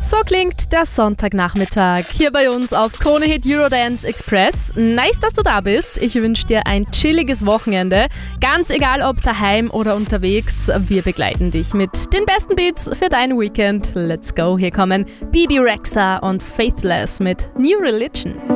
So klingt der Sonntagnachmittag hier bei uns auf Krone Hit Eurodance Express. Nice, dass du da bist. Ich wünsche dir ein chilliges Wochenende. Ganz egal, ob daheim oder unterwegs, wir begleiten dich mit den besten Beats für dein Weekend. Let's go. Hier kommen Bebe Rexha und Faithless mit New Religion.